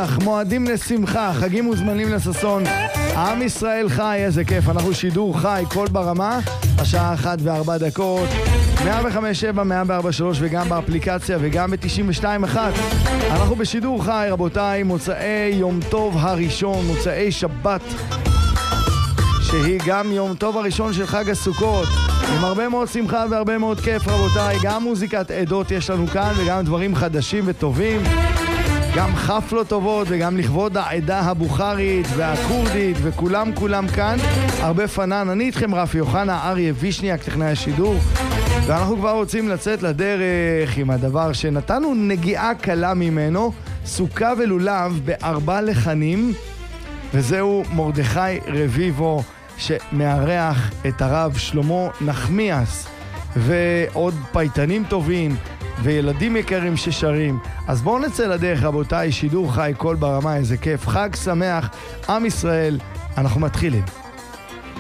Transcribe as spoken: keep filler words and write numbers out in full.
פסח, מועדים לשמחה, חגים וזמנים לששון. עם ישראל חי, איזה כיף, אנחנו שידור חי, כל ברמה, השעה אחת וארבע דקות, מאה וחמש שבע, מאה וארבע שלוש וגם באפליקציה וגם ב-תשעים ושתיים אחת. אנחנו בשידור חי, רבותיי, מוצאי יום טוב הראשון, מוצאי שבת, שהיא גם יום טוב הראשון של חג הסוכות, עם הרבה מאוד שמחה והרבה מאוד כיף, רבותיי. גם מוזיקת עדות יש לנו כאן וגם דברים חדשים וטובים, גם חפלות טובות וגם לכבוד העדה הבוכרית והקורדית וכולם כולם כאן. הרבה פנן, אני איתכם רפי יוחנה, אריה וישניאק, טכנאי השידור, ואנחנו כבר רוצים לצאת לדרך עם הדבר שנתנו נגיעה קלה ממנו, סוכה ולולב בארבע לחנים, וזהו מרדכי רביבו שמארח את הרב שלמה נחמיאס ועוד פייטנים טובים וילדים יקרים ששרים. אז בואו נצא לדרך, רבותיי, שידור חי, כל ברמה, איזה כיף, חג שמח, עם ישראל, אנחנו מתחילים.